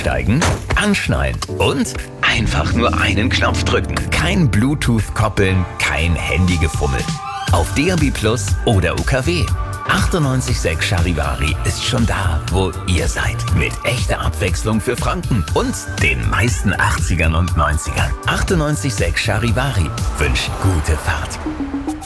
Einsteigen, anschnallen und einfach nur einen Knopf drücken. Kein Bluetooth koppeln, kein Handygefummel. Auf DAB+ oder UKW. 98.6 Charivari ist schon da, wo ihr seid. Mit echter Abwechslung für Franken und den meisten 80ern und 90ern. 98.6 Charivari wünscht gute Fahrt.